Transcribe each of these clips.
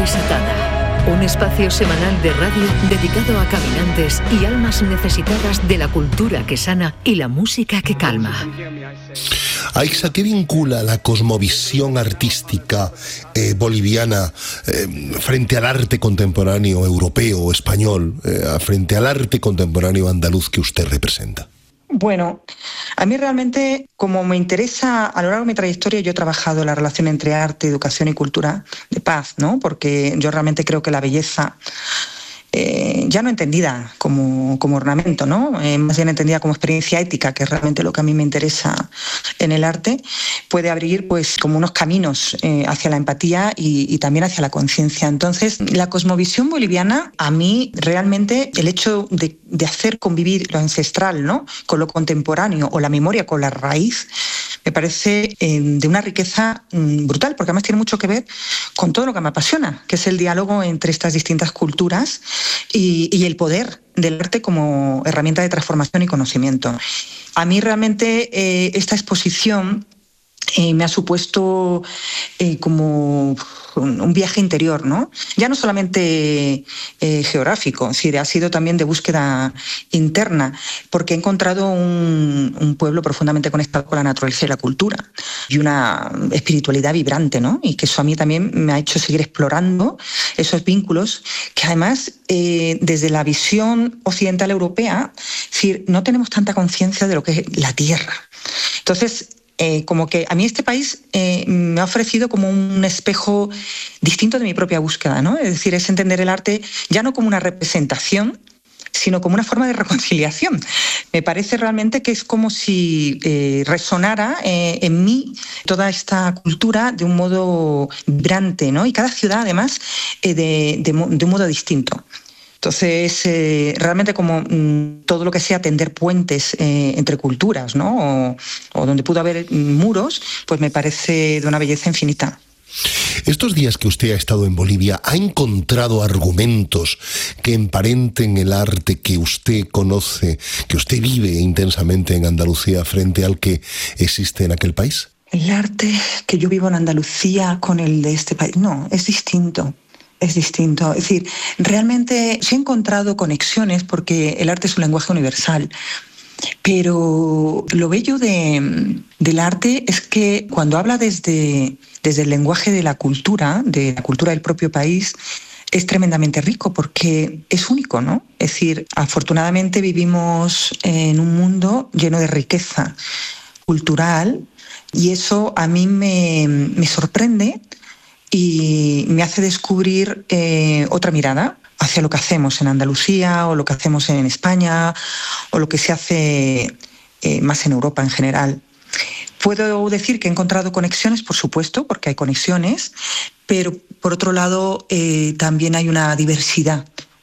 Revisitada, un espacio semanal de radio dedicado a caminantes y almas necesitadas de la cultura que sana y la música que calma. Aixa, ¿qué vincula la cosmovisión artística boliviana frente al arte contemporáneo europeo o español, frente al arte contemporáneo andaluz que usted representa? Bueno, a mí realmente, como me interesa, a lo largo de mi trayectoria yo he trabajado en la relación entre arte, educación y cultura de paz, ¿no? Porque yo realmente creo que la belleza, ya no entendida como ornamento, ¿no? Más bien entendida como experiencia ética, que es realmente lo que a mí me interesa en el arte, puede abrir pues como unos caminos hacia la empatía y también hacia la conciencia. Entonces, la cosmovisión boliviana, a mí realmente el hecho de hacer convivir lo ancestral, ¿no?, con lo contemporáneo, o la memoria con la raíz, me parece de una riqueza brutal, porque además tiene mucho que ver con todo lo que me apasiona, que es el diálogo entre estas distintas culturas y el poder del arte como herramienta de transformación y conocimiento. A mí realmente esta exposición me ha supuesto como un viaje interior, ¿no? Ya no solamente geográfico, ha sido también de búsqueda interna, porque he encontrado un pueblo profundamente conectado con la naturaleza y la cultura, y una espiritualidad vibrante, ¿no? Y que eso a mí también me ha hecho seguir explorando esos vínculos que además, desde la visión occidental europea, no tenemos tanta conciencia de lo que es la tierra. Entonces, como que a mí este país me ha ofrecido como un espejo distinto de mi propia búsqueda, ¿no? Es decir, es entender el arte ya no como una representación, sino como una forma de reconciliación. Me parece realmente que es como si resonara en mí toda esta cultura de un modo vibrante, ¿no? Y cada ciudad, además, de un modo distinto. Entonces, realmente como todo lo que sea tender puentes entre culturas, ¿no? O donde pudo haber muros, pues me parece de una belleza infinita. Estos días que usted ha estado en Bolivia, ¿ha encontrado argumentos que emparenten el arte que usted conoce, que usted vive intensamente en Andalucía frente al que existe en aquel país? El arte que yo vivo en Andalucía con el de este país, no, es distinto. Es distinto. Es decir, realmente sí he encontrado conexiones porque el arte es un lenguaje universal. Pero lo bello del arte es que cuando habla desde el lenguaje de la cultura del propio país, es tremendamente rico porque es único, ¿no? Es decir, afortunadamente vivimos en un mundo lleno de riqueza cultural y eso a mí me sorprende y me hace descubrir otra mirada hacia lo que hacemos en Andalucía o lo que hacemos en España o lo que se hace más en Europa en general. Puedo decir que he encontrado conexiones, por supuesto, porque hay conexiones, pero por otro lado también hay una diversidad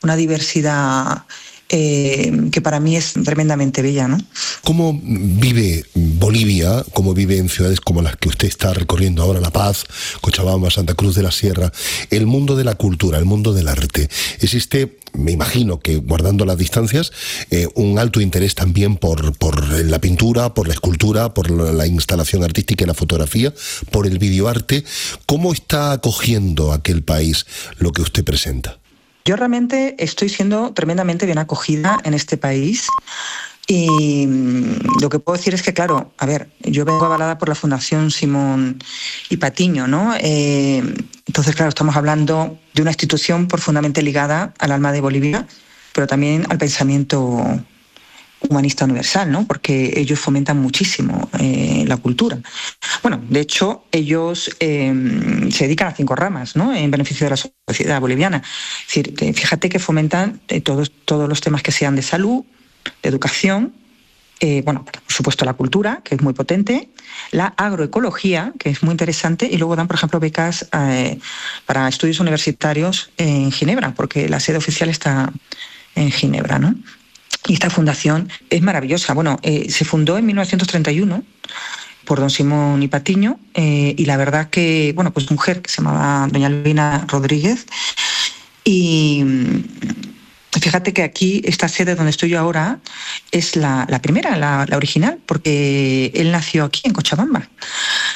que para mí es tremendamente bella, ¿no? ¿Cómo vive Bolivia, cómo vive en ciudades como las que usted está recorriendo ahora, La Paz, Cochabamba, Santa Cruz de la Sierra, el mundo de la cultura, el mundo del arte? ¿Existe, me imagino que guardando las distancias, un alto interés también por la pintura, por la escultura, por la instalación artística y la fotografía, por el videoarte? ¿Cómo está acogiendo aquel país lo que usted presenta? Yo realmente estoy siendo tremendamente bien acogida en este país y lo que puedo decir es que, claro, a ver, yo vengo avalada por la Fundación Simón y Patiño, ¿no? Entonces, claro, estamos hablando de una institución profundamente ligada al alma de Bolivia, pero también al pensamiento humanista universal, ¿no? Porque ellos fomentan muchísimo la cultura. Bueno, de hecho, ellos se dedican a 5 ramas, ¿no?, en beneficio de la sociedad boliviana. Es decir, fíjate que fomentan todos los temas que sean de salud, de educación, por supuesto la cultura, que es muy potente, la agroecología, que es muy interesante, y luego dan, por ejemplo, becas para estudios universitarios en Ginebra, porque la sede oficial está en Ginebra, ¿no? Y esta fundación es maravillosa. Bueno, se fundó en 1931 por don Simón y Patiño y la verdad que, pues mujer que se llamaba doña Lina Rodríguez. Y fíjate que aquí, esta sede donde estoy yo ahora, es la primera, la original, porque él nació aquí en Cochabamba.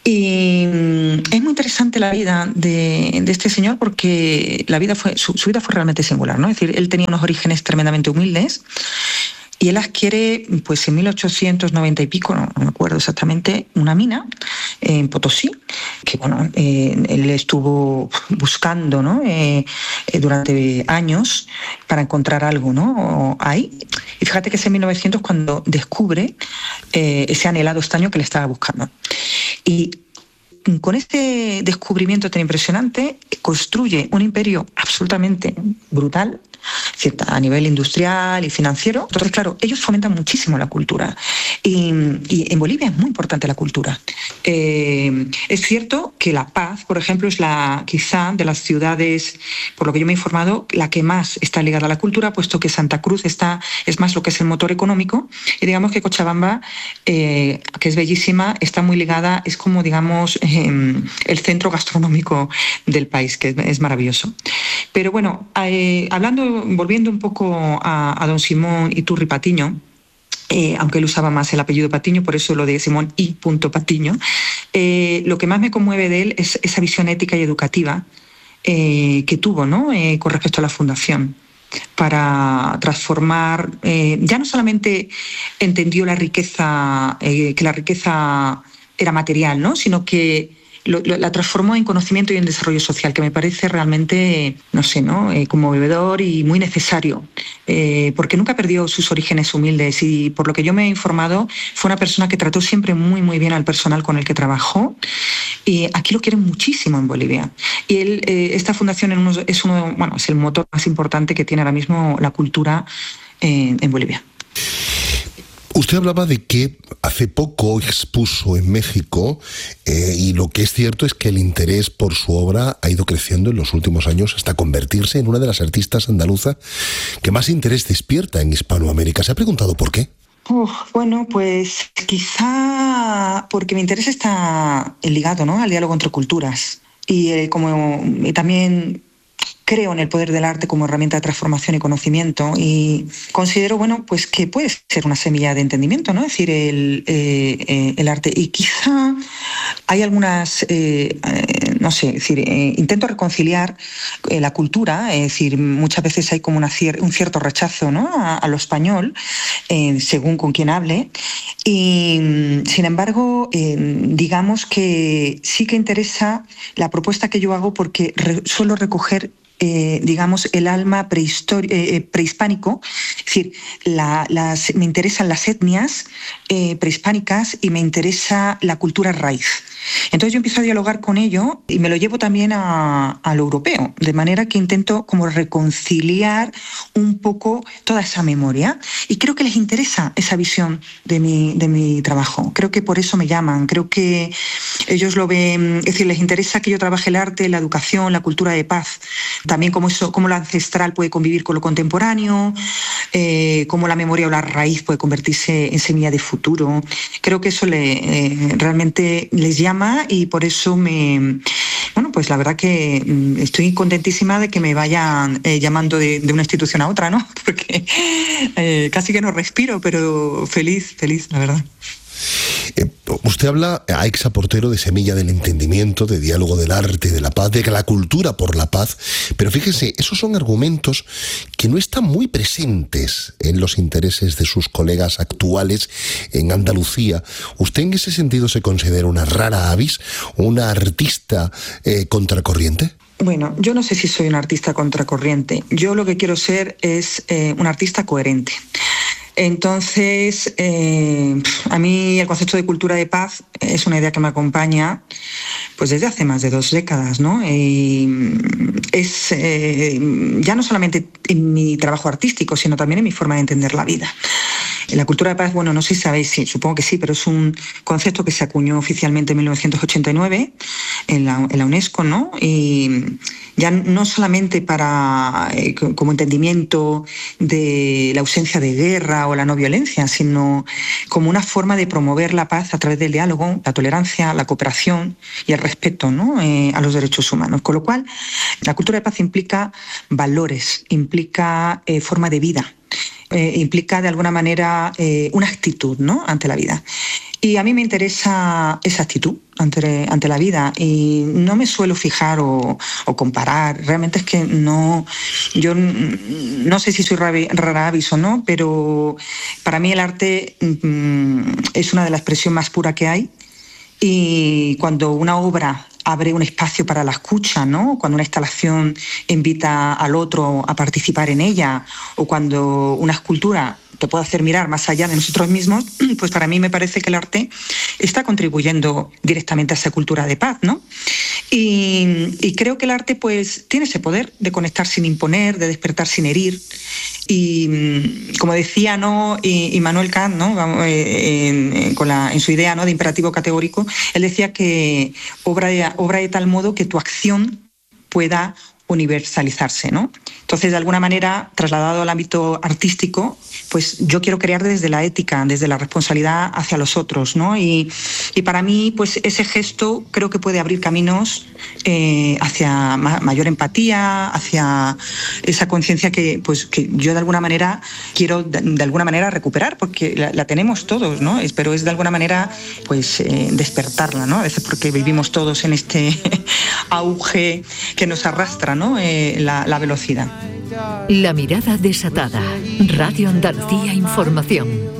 Y es muy interesante la vida de este señor porque su vida fue realmente singular, ¿no? Es decir, él tenía unos orígenes tremendamente humildes y él adquiere, pues en 1890 y pico, no me acuerdo exactamente, una mina en Potosí, que bueno, él estuvo buscando, ¿no? Durante años para encontrar algo, ¿no? Ahí. Y fíjate que es en 1900 cuando descubre ese anhelado estaño que le estaba buscando. Y con este descubrimiento tan impresionante construye un imperio absolutamente brutal, a nivel industrial y financiero. Entonces, claro, ellos fomentan muchísimo la cultura y en Bolivia es muy importante la cultura. Es cierto que La Paz, por ejemplo, es quizá de las ciudades, por lo que yo me he informado, la que más está ligada a la cultura, puesto que Santa Cruz es más lo que es el motor económico, y digamos que Cochabamba, que es bellísima, está muy ligada, es como, digamos, el centro gastronómico del país, que es maravilloso. Pero bueno, volviendo un poco a don Simón Iturri Patiño, aunque él usaba más el apellido Patiño, por eso lo de Simón I. Patiño, lo que más me conmueve de él es esa visión ética y educativa que tuvo, ¿no? Con respecto a la fundación, para transformar, ya no solamente entendió la riqueza, que la riqueza era material, ¿no? Sino que la transformó en conocimiento y en desarrollo social, que me parece realmente, no sé, ¿no? Conmovedor y muy necesario, porque nunca perdió sus orígenes humildes y por lo que yo me he informado fue una persona que trató siempre muy muy bien al personal con el que trabajó y aquí lo quieren muchísimo en Bolivia. Y esta fundación es el motor más importante que tiene ahora mismo la cultura en Bolivia. Usted hablaba de que hace poco expuso en México y lo que es cierto es que el interés por su obra ha ido creciendo en los últimos años hasta convertirse en una de las artistas andaluzas que más interés despierta en Hispanoamérica. ¿Se ha preguntado por qué? Bueno, pues quizá porque mi interés está ligado, ¿no? Al diálogo entre culturas y también creo en el poder del arte como herramienta de transformación y conocimiento y considero, bueno, pues que puede ser una semilla de entendimiento, ¿no? Es decir, el arte. Y quizá hay algunas, no sé, es decir, intento reconciliar la cultura, es decir, muchas veces hay como un cierto rechazo, ¿no? a lo español, según con quien hable. Y, sin embargo, digamos que sí que interesa la propuesta que yo hago porque suelo recoger digamos, el alma prehispánico, es decir, me interesan las etnias prehispánicas y me interesa la cultura raíz. Entonces yo empiezo a dialogar con ello y me lo llevo también a lo europeo, de manera que intento como reconciliar un poco toda esa memoria y creo que les interesa esa visión de mi trabajo. Creo que por eso me llaman, creo que ellos lo ven, es decir, les interesa que yo trabaje el arte, la educación, la cultura de paz, también cómo lo ancestral puede convivir con lo contemporáneo, cómo la memoria o la raíz puede convertirse en semilla de futuro. Creo que eso realmente les llama y por eso pues la verdad que estoy contentísima de que me vayan llamando de una institución a otra, ¿no? Porque casi que no respiro, pero feliz, la verdad. Usted habla a exaportero de semilla del entendimiento, de diálogo del arte, de la paz, de la cultura por la paz, pero fíjese, esos son argumentos que no están muy presentes en los intereses de sus colegas actuales en Andalucía. ¿Usted en ese sentido se considera una rara avis, una artista contracorriente? Bueno, yo no sé si soy un artista contracorriente. Yo lo que quiero ser es un artista coherente. Entonces, a mí el concepto de cultura de paz es una idea que me acompaña pues desde hace más de 2 décadas, ¿no? Es ya no solamente en mi trabajo artístico, sino también en mi forma de entender la vida. La cultura de paz, bueno, no sé si sabéis, sí, supongo que sí, pero es un concepto que se acuñó oficialmente en 1989 en la UNESCO, ¿no? Y ya no solamente como entendimiento de la ausencia de guerra o la no violencia, sino como una forma de promover la paz a través del diálogo, la tolerancia, la cooperación y el respeto, ¿no? A los derechos humanos. Con lo cual, la cultura de paz implica valores, implica forma de vida. Implica de alguna manera una actitud, ¿no? ante la vida. Y a mí me interesa esa actitud ante la vida y no me suelo fijar o comparar. Realmente es que yo no sé si soy rara avis o no, pero para mí el arte es una de las expresiones más puras que hay. Y cuando una obra abre un espacio para la escucha, ¿no? Cuando una instalación invita al otro a participar en ella, o cuando una escultura te puede hacer mirar más allá de nosotros mismos, pues para mí me parece que el arte está contribuyendo directamente a esa cultura de paz, ¿no? Y creo que el arte pues tiene ese poder de conectar sin imponer, de despertar sin herir. Y como decía, ¿no? Immanuel Kant, ¿no? En su idea, ¿no? De imperativo categórico, él decía que obra de tal modo que tu acción pueda universalizarse, ¿no? Entonces, de alguna manera, trasladado al ámbito artístico, pues yo quiero crear desde la ética, desde la responsabilidad hacia los otros, ¿no? Y para mí, pues ese gesto creo que puede abrir caminos hacia mayor empatía, hacia esa conciencia que yo de alguna manera quiero de alguna manera recuperar, porque la tenemos todos, ¿no? Pero es de alguna manera pues despertarla, ¿no? A veces porque vivimos todos en este auge que nos arrastra, ¿no? La velocidad. La mirada desatada. Radio Andalucía Información.